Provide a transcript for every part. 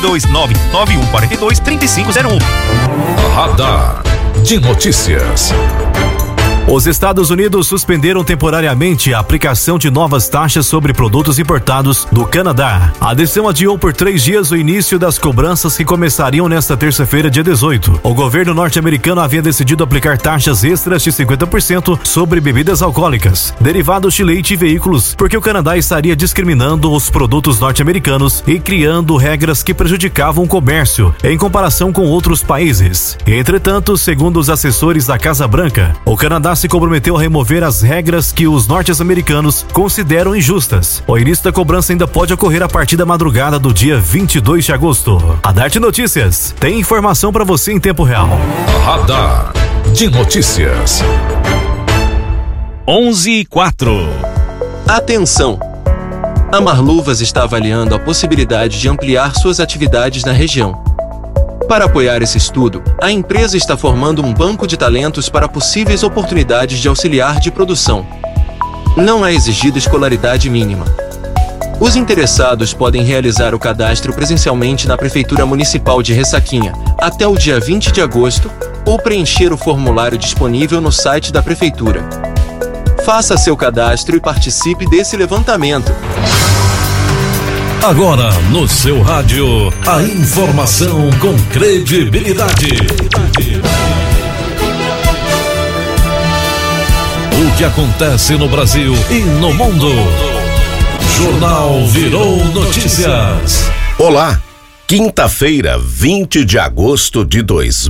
992 99142 3501. Radar de notícias. Os Estados Unidos suspenderam temporariamente a aplicação de novas taxas sobre produtos importados do Canadá. A decisão adiou por 3 dias o início das cobranças que começariam nesta terça-feira, dia 18. O governo norte-americano havia decidido aplicar taxas extras de 50% sobre bebidas alcoólicas, derivados de leite e veículos, porque o Canadá estaria discriminando os produtos norte-americanos e criando regras que prejudicavam o comércio em comparação com outros países. Entretanto, segundo os assessores da Casa Branca, o Canadá se comprometeu a remover as regras que os norte-americanos consideram injustas. O início da cobrança ainda pode ocorrer a partir da madrugada do dia 22 de agosto. A Dart Notícias tem informação para você em tempo real. Radar de notícias. 11:04. Atenção! A Marluvas está avaliando a possibilidade de ampliar suas atividades na região. Para apoiar esse estudo, a empresa está formando um banco de talentos para possíveis oportunidades de auxiliar de produção. Não é exigida escolaridade mínima. Os interessados podem realizar o cadastro presencialmente na Prefeitura Municipal de Ressaquinha até o dia 20 de agosto ou preencher o formulário disponível no site da Prefeitura. Faça seu cadastro e participe desse levantamento. Agora no seu rádio, a informação com credibilidade. O que acontece no Brasil e no mundo. Jornal Virou Notícias. Olá, quinta-feira, 20 de agosto de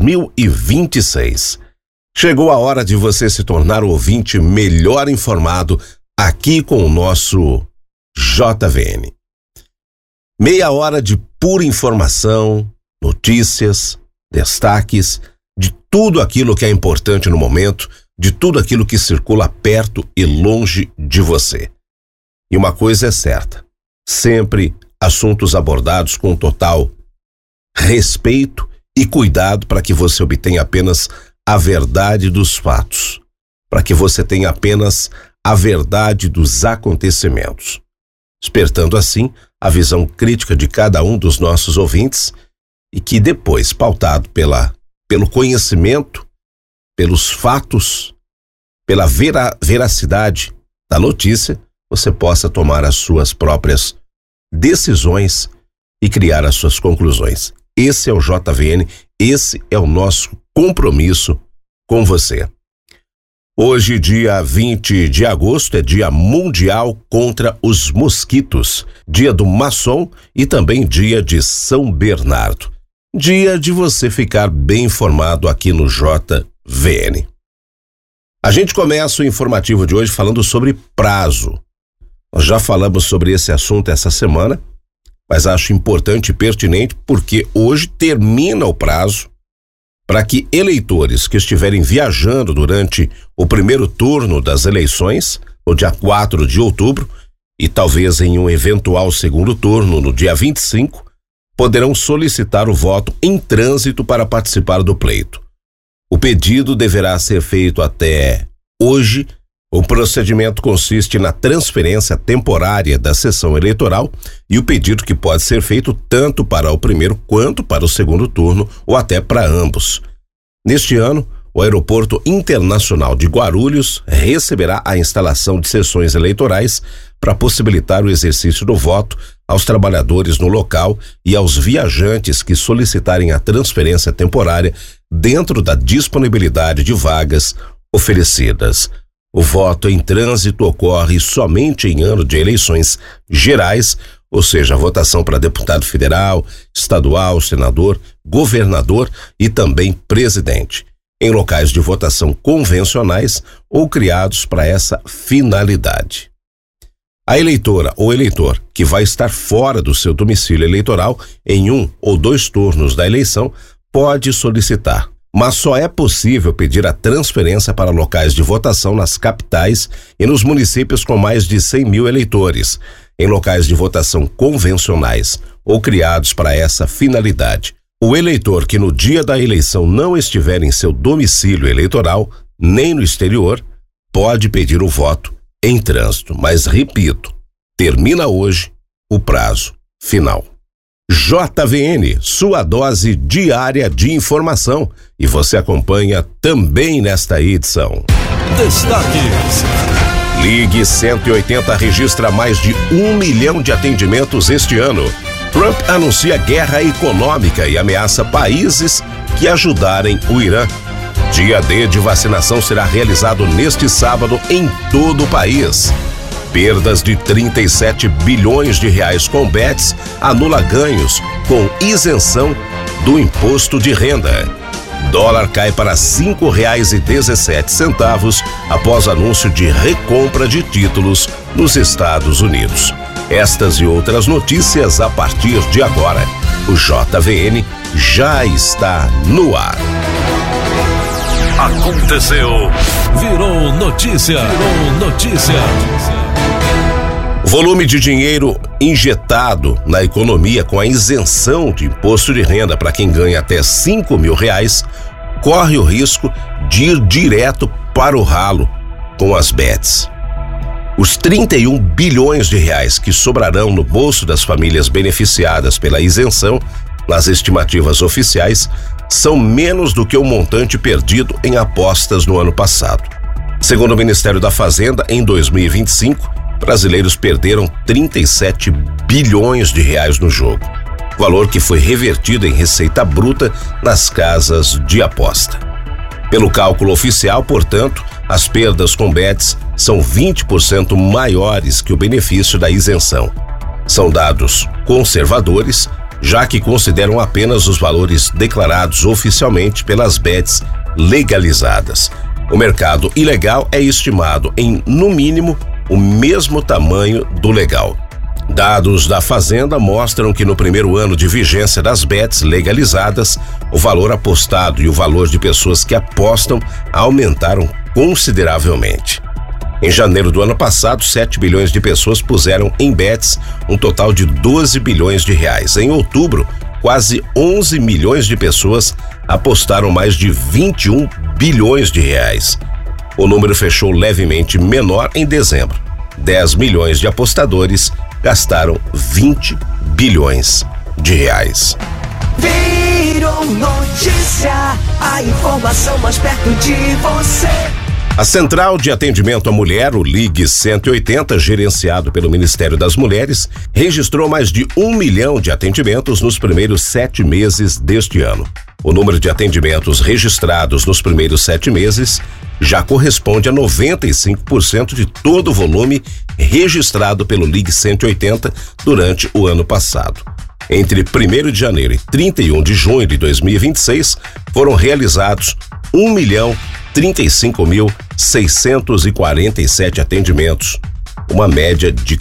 2026. Chegou a hora de você se tornar o ouvinte melhor informado aqui com o nosso JVN. Meia hora de pura informação, notícias, destaques, de tudo aquilo que é importante no momento, de tudo aquilo que circula perto e longe de você. E uma coisa é certa, sempre assuntos abordados com total respeito e cuidado para que você obtenha apenas a verdade dos fatos, para que você tenha apenas a verdade dos acontecimentos, despertando assim a visão crítica de cada um dos nossos ouvintes e que depois, pautado pelo conhecimento, pelos fatos, pela veracidade da notícia, você possa tomar as suas próprias decisões e criar as suas conclusões. Esse é o JVN, esse é o nosso compromisso com você. Hoje, dia 20 de agosto, é Dia Mundial contra os Mosquitos, dia do maçom e também dia de São Bernardo. Dia de você ficar bem informado aqui no JVN. A gente começa o informativo de hoje falando sobre prazo. Nós já falamos sobre esse assunto essa semana, mas acho importante e pertinente porque hoje termina o prazo para que eleitores que estiverem viajando durante o primeiro turno das eleições, no dia 4 de outubro, e talvez em um eventual segundo turno, no dia 25, poderão solicitar o voto em trânsito para participar do pleito. O pedido deverá ser feito até hoje. O procedimento consiste na transferência temporária da sessão eleitoral e o pedido que pode ser feito tanto para o primeiro quanto para o segundo turno ou até para ambos. Neste ano, o Aeroporto Internacional de Guarulhos receberá a instalação de sessões eleitorais para possibilitar o exercício do voto aos trabalhadores no local e aos viajantes que solicitarem a transferência temporária dentro da disponibilidade de vagas oferecidas. O voto em trânsito ocorre somente em ano de eleições gerais, ou seja, a votação para deputado federal, estadual, senador, governador e também presidente, em locais de votação convencionais ou criados para essa finalidade. A eleitora ou eleitor que vai estar fora do seu domicílio eleitoral em um ou dois turnos da eleição pode solicitar, mas só é possível pedir a transferência para locais de votação nas capitais e nos municípios com mais de 100 mil eleitores, em locais de votação convencionais ou criados para essa finalidade. O eleitor que no dia da eleição não estiver em seu domicílio eleitoral, nem no exterior, pode pedir o voto em trânsito. Mas, repito, termina hoje o prazo final. JVN, sua dose diária de informação. E você acompanha também nesta edição. Destaques. Ligue 180 registra mais de 1 milhão de atendimentos este ano. Trump anuncia guerra econômica e ameaça países que ajudarem o Irã. Dia D de vacinação será realizado neste sábado em todo o país. Perdas de 37 bilhões de reais com bets anula ganhos com isenção do imposto de renda. Dólar cai para R$ 5,17 após anúncio de recompra de títulos nos Estados Unidos. Estas e outras notícias a partir de agora. O JVN já está no ar. Aconteceu. Virou notícia. O volume de dinheiro injetado na economia com a isenção de imposto de renda para quem ganha até R$5 mil corre o risco de ir direto para o ralo com as bets. Os 31 bilhões de reais que sobrarão no bolso das famílias beneficiadas pela isenção, nas estimativas oficiais, são menos do que o montante perdido em apostas no ano passado. Segundo o Ministério da Fazenda, em 2025, brasileiros perderam 37 bilhões de reais no jogo, valor que foi revertido em receita bruta nas casas de aposta. Pelo cálculo oficial, portanto, as perdas com bets são 20% maiores que o benefício da isenção. São dados conservadores, já que consideram apenas os valores declarados oficialmente pelas bets legalizadas. O mercado ilegal é estimado em, no mínimo, o mesmo tamanho do legal. Dados da Fazenda mostram que no primeiro ano de vigência das bets legalizadas, o valor apostado e o valor de pessoas que apostam aumentaram consideravelmente. Em janeiro do ano passado, 7 bilhões de pessoas puseram em bets um total de 12 bilhões de reais. Em outubro, quase 11 milhões de pessoas apostaram mais de 21 bilhões de reais. O número fechou levemente menor em dezembro. 10 milhões de apostadores gastaram 20 bilhões de reais. Virou notícia, a informação mais perto de você. A Central de Atendimento à Mulher, o Ligue 180, gerenciado pelo Ministério das Mulheres, registrou mais de 1 milhão de atendimentos nos primeiros 7 meses deste ano. O número de atendimentos registrados nos primeiros 7 meses já corresponde a 95% de todo o volume registrado pelo Ligue 180 durante o ano passado. Entre 1º de janeiro e 31 de junho de 2026, foram realizados 1.035.647 atendimentos, uma média de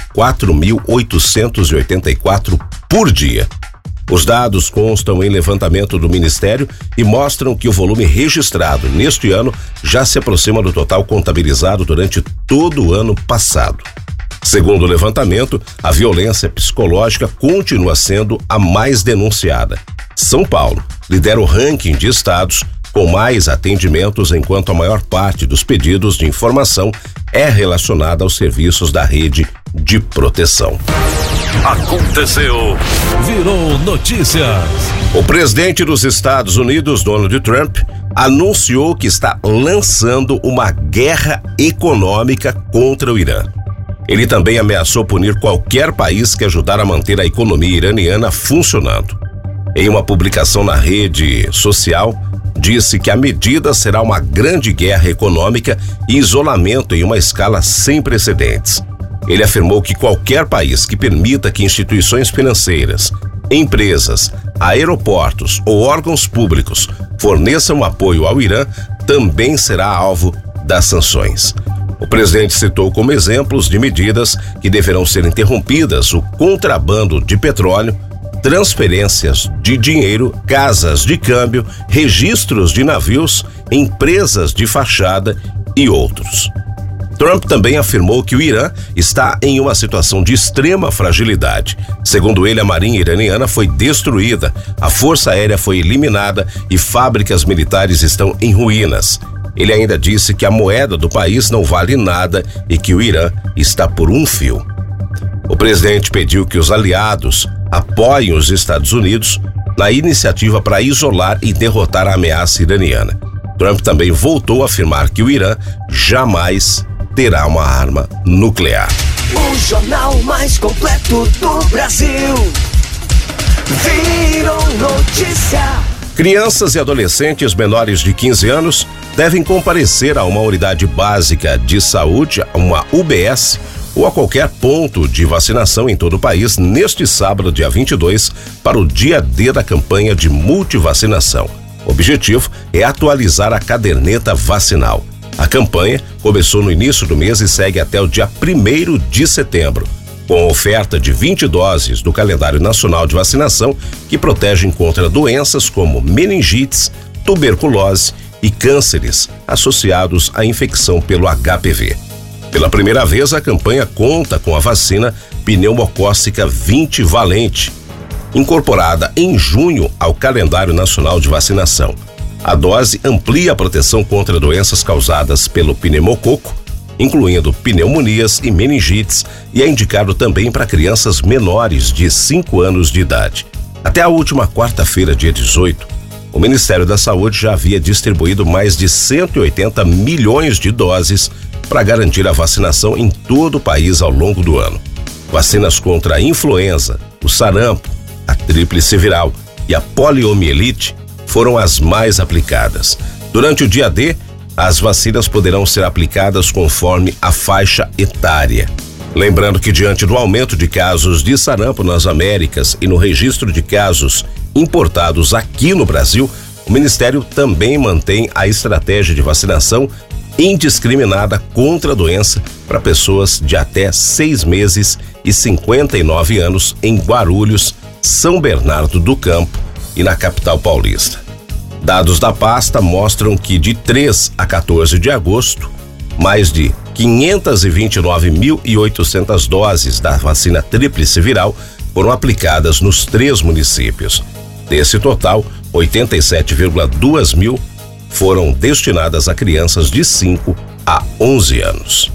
4.884 por dia. Os dados constam em levantamento do Ministério e mostram que o volume registrado neste ano já se aproxima do total contabilizado durante todo o ano passado. Segundo o levantamento, a violência psicológica continua sendo a mais denunciada. São Paulo lidera o ranking de estados com mais atendimentos, enquanto a maior parte dos pedidos de informação é relacionada aos serviços da rede de proteção. Aconteceu. Virou notícias. O presidente dos Estados Unidos, Donald Trump, anunciou que está lançando uma guerra econômica contra o Irã. Ele também ameaçou punir qualquer país que ajudar a manter a economia iraniana funcionando. Em uma publicação na rede social, disse que a medida será uma grande guerra econômica e isolamento em uma escala sem precedentes. Ele afirmou que qualquer país que permita que instituições financeiras, empresas, aeroportos ou órgãos públicos forneçam apoio ao Irã também será alvo das sanções. O presidente citou como exemplos de medidas que deverão ser interrompidas o contrabando de petróleo, transferências de dinheiro, casas de câmbio, registros de navios, empresas de fachada e outros. Trump também afirmou que o Irã está em uma situação de extrema fragilidade. Segundo ele, a marinha iraniana foi destruída, a força aérea foi eliminada e fábricas militares estão em ruínas. Ele ainda disse que a moeda do país não vale nada e que o Irã está por um fio. O presidente pediu que os aliados apoiem os Estados Unidos na iniciativa para isolar e derrotar a ameaça iraniana. Trump também voltou a afirmar que o Irã jamais terá uma arma nuclear. O jornal mais completo do Brasil. Virou notícia. Crianças e adolescentes menores de 15 anos devem comparecer a uma unidade básica de saúde, uma UBS, ou a qualquer ponto de vacinação em todo o país neste sábado, dia 22, para o dia D da campanha de multivacinação. O objetivo é atualizar a caderneta vacinal. A campanha começou no início do mês e segue até o dia 1º de setembro, com oferta de 20 doses do calendário nacional de vacinação que protegem contra doenças como meningites, tuberculose e cânceres associados à infecção pelo HPV. Pela primeira vez, a campanha conta com a vacina pneumocócica 20 valente, incorporada em junho ao calendário nacional de vacinação. A dose amplia a proteção contra doenças causadas pelo pneumococo, incluindo pneumonias e meningites, e é indicado também para crianças menores de 5 anos de idade. Até a última quarta-feira, dia 18, o Ministério da Saúde já havia distribuído mais de 180 milhões de doses para garantir a vacinação em todo o país ao longo do ano. Vacinas contra a influenza, o sarampo, a tríplice viral e a poliomielite foram as mais aplicadas. Durante o dia D, as vacinas poderão ser aplicadas conforme a faixa etária. Lembrando que, diante do aumento de casos de sarampo nas Américas e no registro de casos importados aqui no Brasil, o Ministério também mantém a estratégia de vacinação indiscriminada contra a doença para pessoas de até 6 meses e 59 anos em Guarulhos, São Bernardo do Campo e na capital paulista. Dados da pasta mostram que de 3 a 14 de agosto, mais de 529.800 doses da vacina tríplice viral foram aplicadas nos 3 municípios. Desse total, 87,2 mil foram destinadas a crianças de 5 a 11 anos.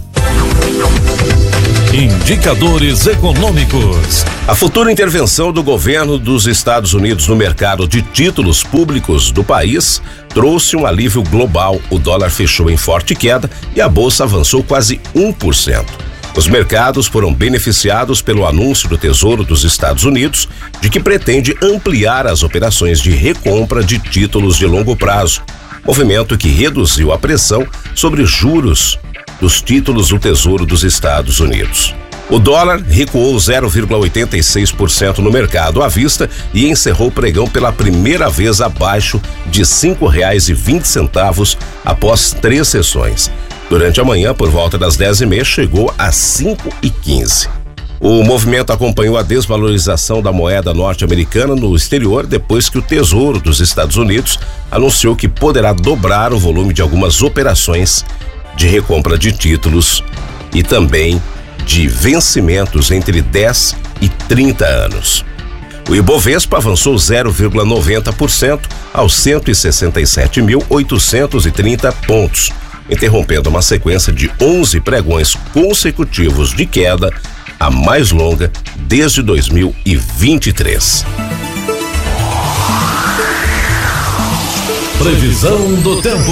Indicadores econômicos. A futura intervenção do governo dos Estados Unidos no mercado de títulos públicos do país trouxe um alívio global. O dólar fechou em forte queda e a bolsa avançou quase 1%. Os mercados foram beneficiados pelo anúncio do Tesouro dos Estados Unidos de que pretende ampliar as operações de recompra de títulos de longo prazo, movimento que reduziu a pressão sobre os juros dos títulos do Tesouro dos Estados Unidos. O dólar recuou 0,86% no mercado à vista e encerrou o pregão pela primeira vez abaixo de R$ 5,20 após 3 sessões. Durante a manhã, por volta das 10h30, chegou a R$ 5,15. O movimento acompanhou a desvalorização da moeda norte-americana no exterior depois que o Tesouro dos Estados Unidos anunciou que poderá dobrar o volume de algumas operações de recompra de títulos e também de vencimentos entre 10 e 30 anos. O Ibovespa avançou 0,90% aos 167.830 pontos, interrompendo uma sequência de 11 pregões consecutivos de queda, a mais longa desde 2023. Previsão do tempo.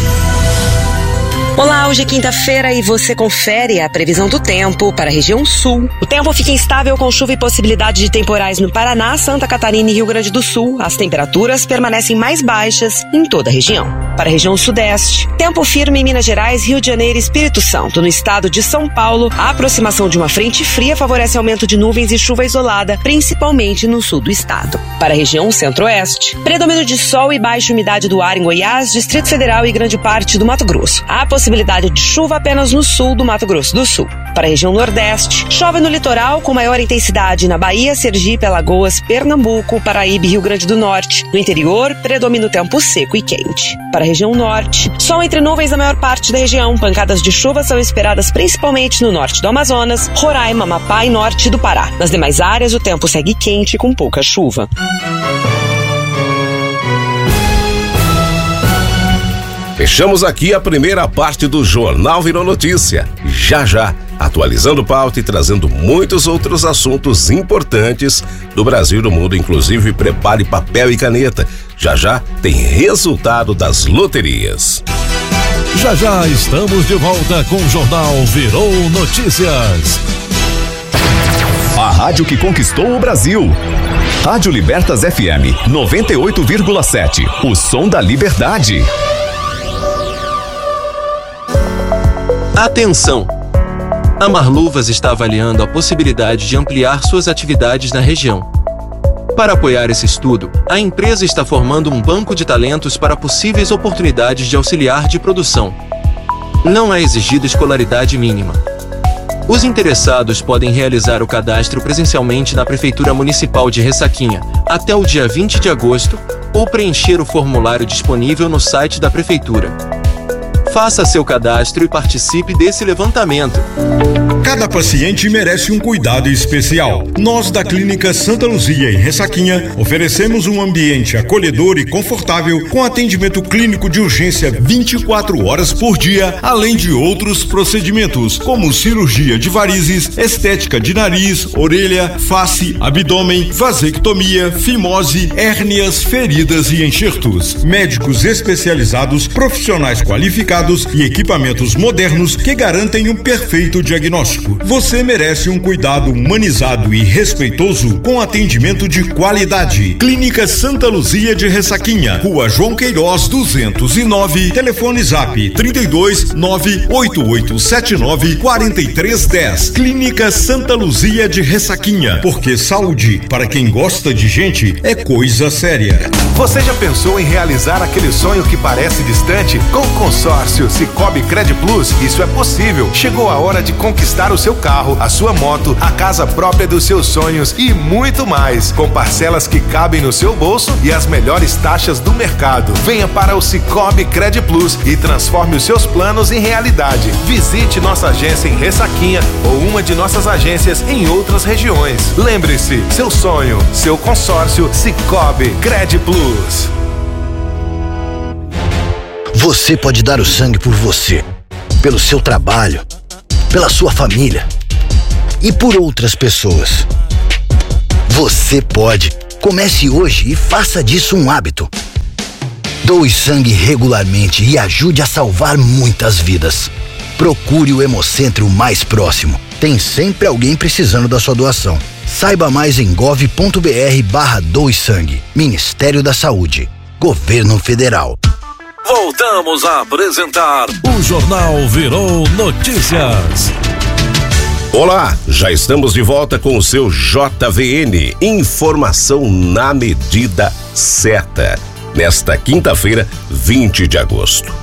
Olá, hoje é quinta-feira e você confere a previsão do tempo para a região sul. O tempo fica instável com chuva e possibilidade de temporais no Paraná, Santa Catarina e Rio Grande do Sul. As temperaturas permanecem mais baixas em toda a região. Para a região sudeste, tempo firme em Minas Gerais, Rio de Janeiro e Espírito Santo. No estado de São Paulo, a aproximação de uma frente fria favorece aumento de nuvens e chuva isolada, principalmente no sul do estado. Para a região centro-oeste, predomínio de sol e baixa umidade do ar em Goiás, Distrito Federal e grande parte do Mato Grosso. A possibilidade de chuva apenas no sul do Mato Grosso do Sul. Para a região nordeste, chove no litoral com maior intensidade na Bahia, Sergipe, Alagoas, Pernambuco, Paraíba e Rio Grande do Norte. No interior, predomina o tempo seco e quente. Para a região norte, sol entre nuvens na maior parte da região. Pancadas de chuva são esperadas principalmente no norte do Amazonas, Roraima, Amapá e norte do Pará. Nas demais áreas, o tempo segue quente com pouca chuva. Fechamos aqui a primeira parte do Jornal Virou Notícia. Já já, atualizando pauta e trazendo muitos outros assuntos importantes do Brasil e do mundo. Inclusive, prepare papel e caneta. Já já tem resultado das loterias. Já já estamos de volta com o Jornal Virou Notícias. A rádio que conquistou o Brasil. Rádio Libertas FM 98,7. O som da liberdade. Atenção! A Marluvas está avaliando a possibilidade de ampliar suas atividades na região. Para apoiar esse estudo, a empresa está formando um banco de talentos para possíveis oportunidades de auxiliar de produção. Não é exigida escolaridade mínima. Os interessados podem realizar o cadastro presencialmente na Prefeitura Municipal de Ressaquinha até o dia 20 de agosto ou preencher o formulário disponível no site da Prefeitura. Faça seu cadastro e participe desse levantamento. Cada paciente merece um cuidado especial. Nós da Clínica Santa Luzia em Ressaquinha oferecemos um ambiente acolhedor e confortável com atendimento clínico de urgência 24 horas por dia, além de outros procedimentos como cirurgia de varizes, estética de nariz, orelha, face, abdômen, vasectomia, fimose, hérnias, feridas e enxertos. Médicos especializados, profissionais qualificados e equipamentos modernos que garantem um perfeito diagnóstico. Você merece um cuidado humanizado e respeitoso com atendimento de qualidade. Clínica Santa Luzia de Ressaquinha, Rua João Queiroz 209, telefone zap 32 98879 4310. Clínica Santa Luzia de Ressaquinha, porque saúde para quem gosta de gente é coisa séria. Você já pensou em realizar aquele sonho que parece distante? Com o consórcio Sicoob Cred Plus, isso é possível. Chegou a hora de conquistar o seu carro, a sua moto, a casa própria dos seus sonhos e muito mais, com parcelas que cabem no seu bolso e as melhores taxas do mercado. Venha para o Sicoob Cred Plus e transforme os seus planos em realidade. Visite nossa agência em Ressaquinha ou uma de nossas agências em outras regiões. Lembre-se, seu sonho, seu consórcio Sicoob Cred Plus. Você pode dar o sangue por você, pelo seu trabalho, pela sua família e por outras pessoas. Você pode. Comece hoje e faça disso um hábito. Doe sangue regularmente e ajude a salvar muitas vidas. Procure o Hemocentro mais próximo. Tem sempre alguém precisando da sua doação. Saiba mais em gov.br/doe sangue. Ministério da Saúde. Governo Federal. Voltamos a apresentar o Jornal Virou Notícias. Olá, já estamos de volta com o seu JVN, informação na medida certa, nesta quinta-feira, 20 de agosto.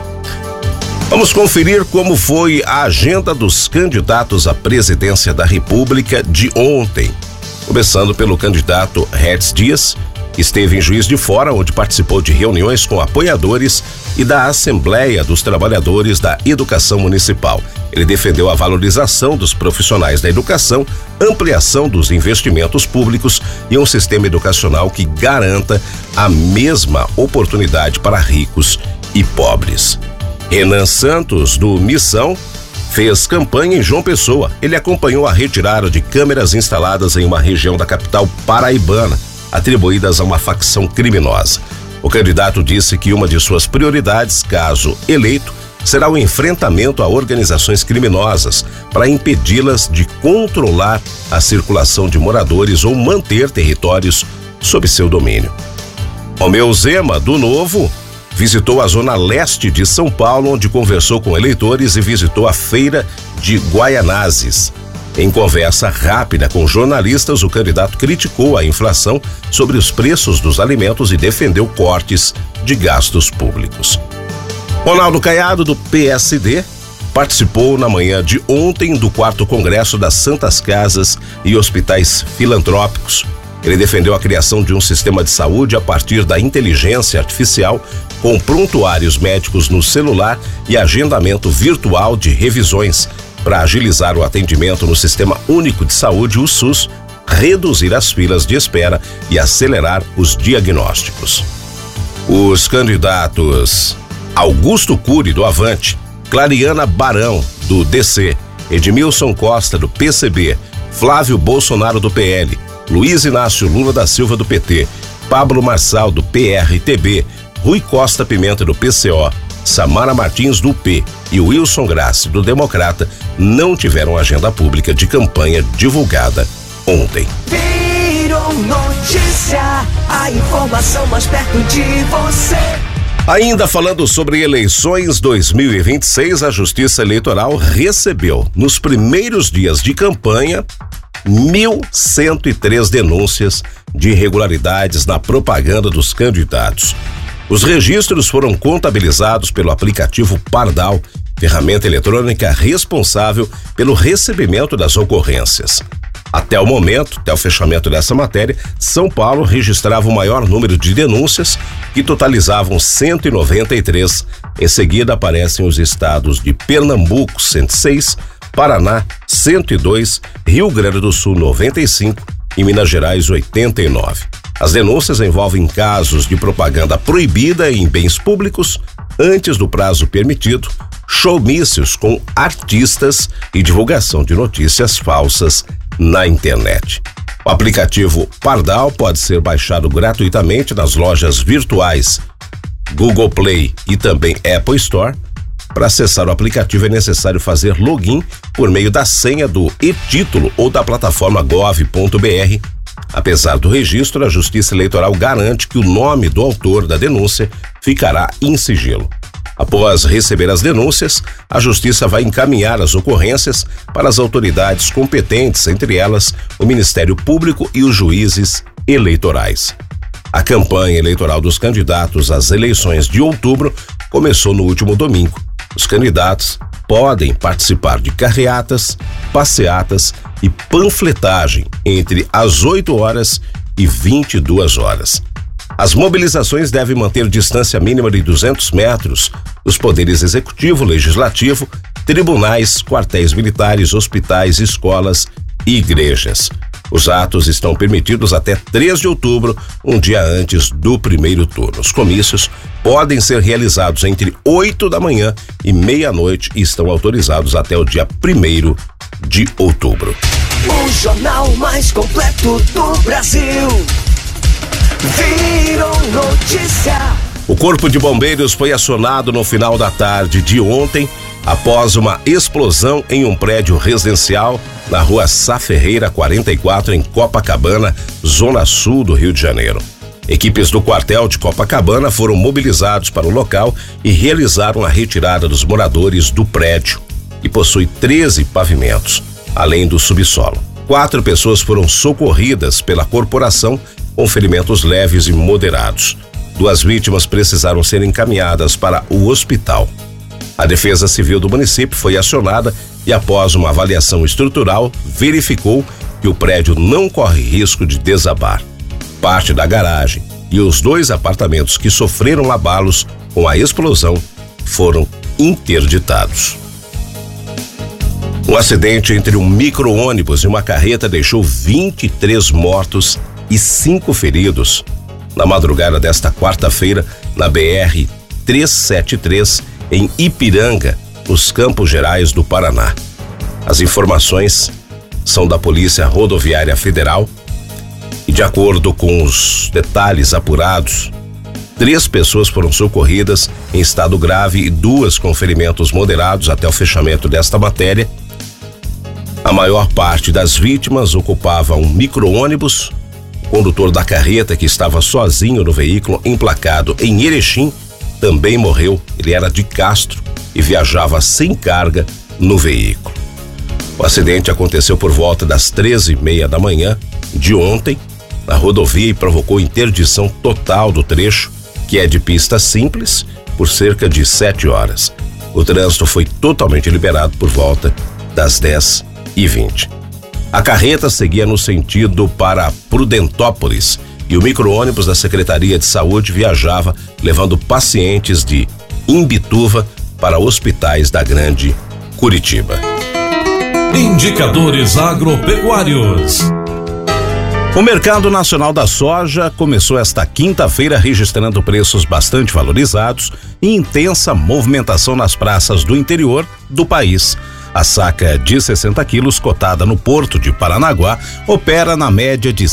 Vamos conferir como foi a agenda dos candidatos à presidência da República de ontem. Começando pelo candidato Redes Dias, que esteve em Juiz de Fora, onde participou de reuniões com apoiadores e da Assembleia dos Trabalhadores da Educação Municipal. Ele defendeu a valorização dos profissionais da educação, ampliação dos investimentos públicos e um sistema educacional que garanta a mesma oportunidade para ricos e pobres. Renan Santos, do Missão, fez campanha em João Pessoa. Ele acompanhou a retirada de câmeras instaladas em uma região da capital paraibana, atribuídas a uma facção criminosa. O candidato disse que uma de suas prioridades, caso eleito, será o enfrentamento a organizações criminosas para impedi-las de controlar a circulação de moradores ou manter territórios sob seu domínio. Romeu Zema, do Novo, visitou a zona leste de São Paulo, onde conversou com eleitores e visitou a feira de Guaianazes. Em conversa rápida com jornalistas, o candidato criticou a inflação sobre os preços dos alimentos e defendeu cortes de gastos públicos. Ronaldo Caiado, do PSD, participou na manhã de ontem do 4º Congresso das Santas Casas e Hospitais Filantrópicos. Ele defendeu a criação de um sistema de saúde a partir da inteligência artificial, com prontuários médicos no celular e agendamento virtual de revisões, para agilizar o atendimento no Sistema Único de Saúde, o SUS, reduzir as filas de espera e acelerar os diagnósticos. Os candidatos Augusto Cury, do Avante, Clariana Barão, do DC, Edmilson Costa, do PCB, Flávio Bolsonaro, do PL, Luiz Inácio Lula da Silva, do PT, Pablo Marçal, do PRTB, Rui Costa Pimenta, do PCO, Samara Martins, do UP e Wilson Grassi, do Democrata, não tiveram agenda pública de campanha divulgada ontem. Virou notícia, a informação mais perto de você. Ainda falando sobre eleições 2026, a Justiça Eleitoral recebeu, nos primeiros dias de campanha, 1.103 denúncias de irregularidades na propaganda dos candidatos. Os registros foram contabilizados pelo aplicativo Pardal, ferramenta eletrônica responsável pelo recebimento das ocorrências. Até o momento, até o fechamento dessa matéria, São Paulo registrava o maior número de denúncias, que totalizavam 193. Em seguida aparecem os estados de Pernambuco, 106, Paraná, 102, Rio Grande do Sul, 95 e Minas Gerais, 89. As denúncias envolvem casos de propaganda proibida em bens públicos antes do prazo permitido, showmícios com artistas e divulgação de notícias falsas na internet. O aplicativo Pardal pode ser baixado gratuitamente nas lojas virtuais Google Play e também Apple Store. Para acessar o aplicativo é necessário fazer login por meio da senha do e-título ou da plataforma gov.br. Apesar do registro, a Justiça Eleitoral garante que o nome do autor da denúncia ficará em sigilo. Após receber as denúncias, a Justiça vai encaminhar as ocorrências para as autoridades competentes, entre elas o Ministério Público e os juízes eleitorais. A campanha eleitoral dos candidatos às eleições de outubro começou no último domingo. Os candidatos podem participar de carreatas, passeatas e panfletagem entre as 8 horas e 22 horas. As mobilizações devem manter distância mínima de 200 metros dos poderes executivo, legislativo, tribunais, quartéis militares, hospitais, escolas e igrejas. Os atos estão permitidos até 3 de outubro, um dia antes do primeiro turno. Os comícios podem ser realizados entre 8 da manhã e meia-noite e estão autorizados até o dia 1º de outubro. O jornal mais completo do Brasil. Virou notícia. O Corpo de Bombeiros foi acionado no final da tarde de ontem após uma explosão em um prédio residencial na rua Sá Ferreira 44, em Copacabana, zona sul do Rio de Janeiro. Equipes do quartel de Copacabana foram mobilizados para o local e realizaram a retirada dos moradores do prédio, que possui 13 pavimentos, além do subsolo. 4 pessoas foram socorridas pela corporação com ferimentos leves e moderados. 2 vítimas precisaram ser encaminhadas para o hospital. A Defesa Civil do município foi acionada e, após uma avaliação estrutural, verificou que o prédio não corre risco de desabar. Parte da garagem e os 2 apartamentos que sofreram abalos com a explosão foram interditados. Um acidente entre um micro-ônibus e uma carreta deixou 23 mortos e 5 feridos na madrugada desta quarta-feira na BR-373 em Ipiranga, nos Campos Gerais do Paraná. As informações são da Polícia Rodoviária Federal e, de acordo com os detalhes apurados, 3 pessoas foram socorridas em estado grave e 2 com ferimentos moderados até o fechamento desta matéria. A maior parte das vítimas ocupava um micro-ônibus. O condutor da carreta, que estava sozinho no veículo emplacado em Erechim, também morreu. Ele era de Castro e viajava sem carga no veículo. O acidente aconteceu por volta das 13h30 da manhã de ontem na rodovia e provocou interdição total do trecho, que é de pista simples, por cerca de 7 horas. O trânsito foi totalmente liberado por volta das 10h20. A carreta seguia no sentido para Prudentópolis e o micro-ônibus da Secretaria de Saúde viajava levando pacientes de Imbituva para hospitais da Grande Curitiba. Indicadores agropecuários. O mercado nacional da soja começou esta quinta-feira registrando preços bastante valorizados e intensa movimentação nas praças do interior do país. A saca de 60 quilos, cotada no Porto de Paranaguá, opera na média de R$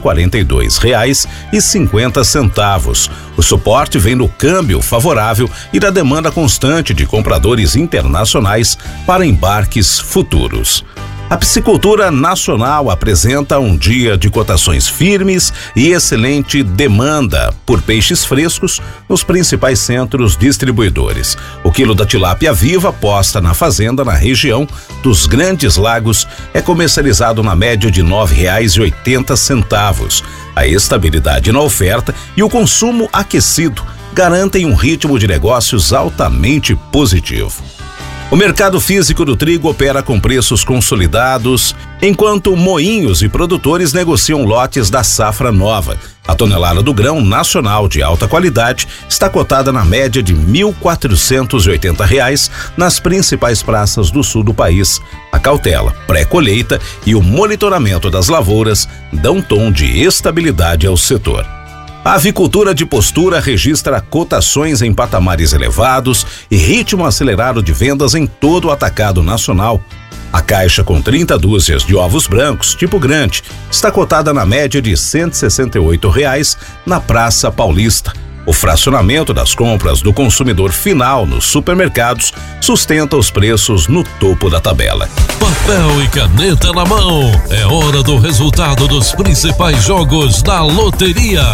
142,50. O suporte vem no câmbio favorável e da demanda constante de compradores internacionais para embarques futuros. A piscicultura nacional apresenta um dia de cotações firmes e excelente demanda por peixes frescos nos principais centros distribuidores. O quilo da tilápia viva posta na fazenda na região dos Grandes Lagos é comercializado na média de R$ 9,80. A estabilidade na oferta e o consumo aquecido garantem um ritmo de negócios altamente positivo. O mercado físico do trigo opera com preços consolidados, enquanto moinhos e produtores negociam lotes da safra nova. A tonelada do grão nacional de alta qualidade está cotada na média de R$ 1.480 nas principais praças do sul do país. A cautela, pré-colheita e o monitoramento das lavouras dão tom de estabilidade ao setor. A avicultura de postura registra cotações em patamares elevados e ritmo acelerado de vendas em todo o atacado nacional. A caixa com 30 dúzias de ovos brancos, tipo grande, está cotada na média de R$ 168 na Praça Paulista. O fracionamento das compras do consumidor final nos supermercados sustenta os preços no topo da tabela. Papel e caneta na mão. É hora do resultado dos principais jogos da loteria.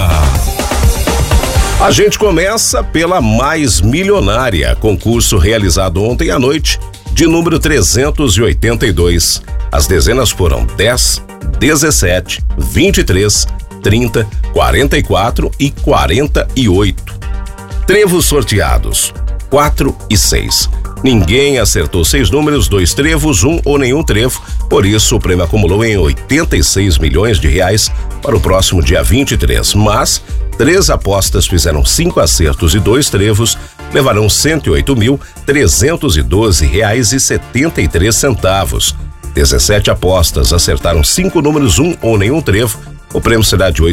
A gente começa pela Mais Milionária, concurso realizado ontem à noite, de número 382. As dezenas foram 10, 17, 23, 30, 44 e 48. Trevos sorteados: 4 e 6. Ninguém acertou 6 números, 2 trevos, 1 ou nenhum trevo. Por isso, o prêmio acumulou em R$ 86 milhões para o próximo dia 23. Mas 3 apostas fizeram 5 acertos e 2 trevos, levarão R$ 108.312,73. 17 apostas acertaram 5 números, 1 ou nenhum trevo. O prêmio será de R$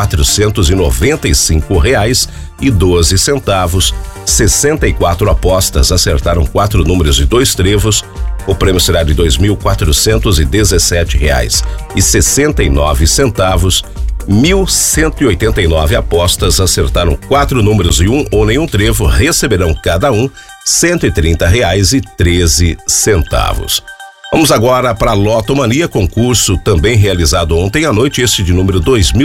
8.495,12. 64 apostas acertaram 4 números e 2 trevos. O prêmio será de R$ 2.417,69. 1.189 apostas acertaram 4 números e 1 ou nenhum trevo, receberão cada um R$ 130,13. Vamos agora para a Lotomania, concurso também realizado ontem à noite, este de número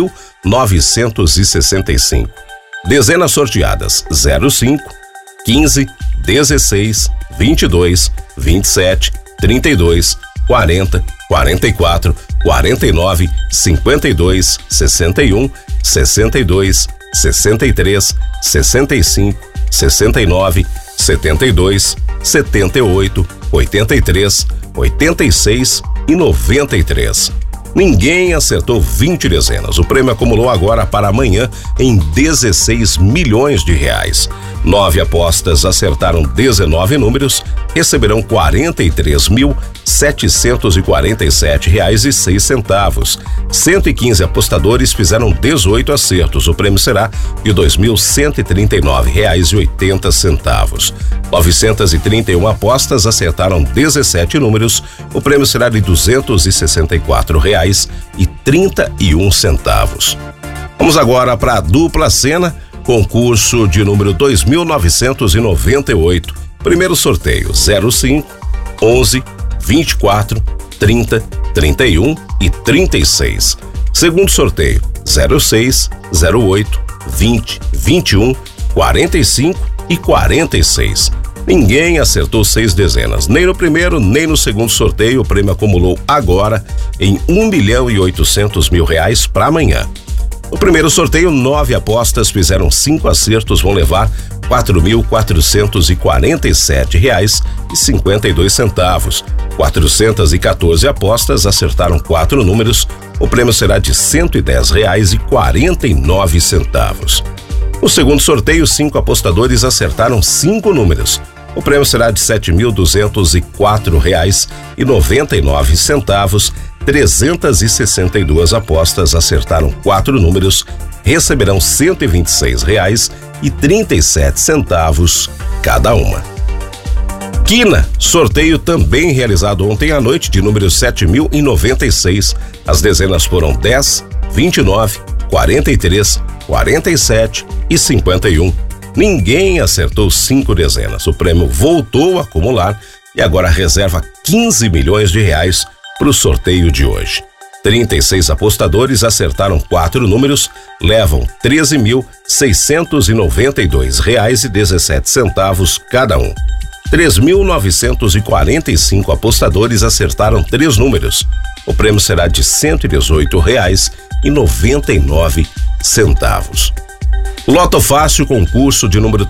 2.965. Dezenas sorteadas: 05, 15, 16, 22, 27, 32, 40, 44, 49, 52, 61, 62, 63, 65, 69, 72, 78, 83, 86 e 93. Ninguém acertou 20 dezenas. O prêmio acumulou agora para amanhã em R$ 16 milhões. 9 apostas acertaram 19 números, receberão R$ 43.747,06. 115 apostadores fizeram 18 acertos. O prêmio será de R$ 2.139,80. 931 apostas acertaram 17 números. O prêmio será de R$ 264,31. Vamos agora para a dupla cena, concurso de número 2.998. Primeiro sorteio: 05, 11, 24, 30, 31 e 36. Segundo sorteio: 06, 08, 20, 21, 45 e 46. Ninguém acertou 6 dezenas, nem no primeiro nem no segundo sorteio. O prêmio acumulou agora em R$1.800.000 para amanhã. No primeiro sorteio, 9 apostas fizeram 5 acertos, vão levar R$ 4.447,52. 414 apostas acertaram 4 números. O prêmio será de R$ 110,49. No segundo sorteio, 5 apostadores acertaram 5 números. O prêmio será de R$ 7.204,99. 362 apostas acertaram 4 números, receberão R$ 126,37 cada uma. Quina, sorteio também realizado ontem à noite de número 7.096. As dezenas foram 10, 29, 43, 47 e 51. Ninguém acertou 5 dezenas. O prêmio voltou a acumular e agora reserva 15 milhões de reais para o sorteio de hoje. 36 apostadores acertaram 4 números, levam R$13.692,17 cada um. 3.945 apostadores acertaram 3 números. O prêmio será de R$118,99. Loto Fácil, concurso de número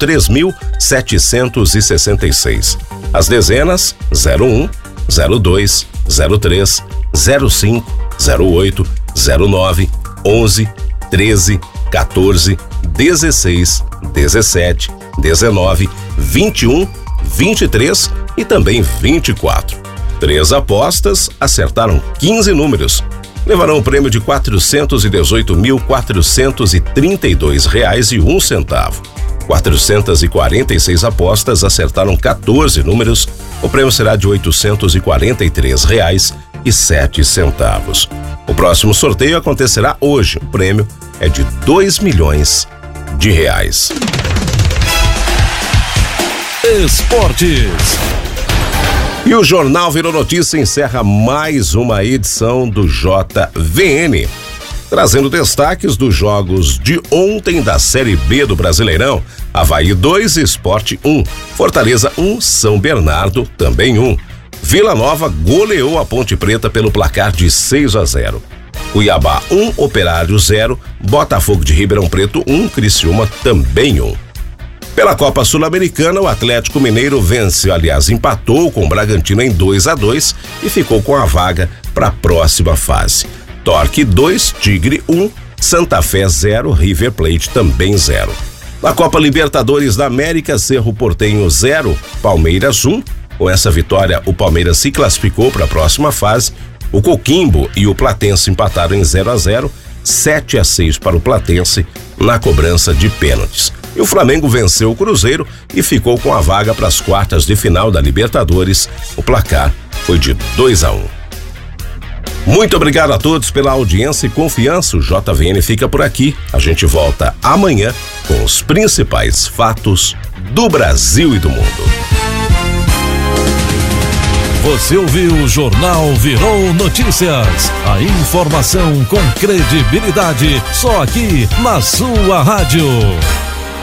3.766. As dezenas 01, 02, 03, 05, 08, 09, 11, 13, 14, 16, 17, 19, 21, 23 e também 24. 3 apostas acertaram 15 números. Levarão o prêmio de R$418.432,01. 446 apostas acertaram 14 números. O prêmio será de R$843,07. O próximo sorteio acontecerá hoje. O prêmio é de R$2 milhões. Esportes. E o Jornal Virou Notícia encerra mais uma edição do JVN, trazendo destaques dos jogos de ontem da Série B do Brasileirão. Avaí 2, Sport 1, Fortaleza 1, São Bernardo também 1. Vila Nova goleou a Ponte Preta pelo placar de 6-0. Cuiabá 1, Operário 0, Botafogo de Ribeirão Preto 1, Criciúma também 1. Pela Copa Sul-Americana, o Atlético Mineiro empatou com o Bragantino em 2-2 e ficou com a vaga para a próxima fase. Torque 2, Tigre 1, Santa Fé 0, River Plate também 0. Na Copa Libertadores da América, Cerro Porteño 0, Palmeiras 1. Com essa vitória, o Palmeiras se classificou para a próxima fase. O Coquimbo e o Platense empataram em 0-0, 7-6 para o Platense na cobrança de pênaltis. E o Flamengo venceu o Cruzeiro e ficou com a vaga para as quartas de final da Libertadores. O placar foi de 2-1. Muito obrigado a todos pela audiência e confiança. O JVN fica por aqui. A gente volta amanhã com os principais fatos do Brasil e do mundo. Você ouviu o Jornal Virou Notícias. A informação com credibilidade só aqui na sua rádio.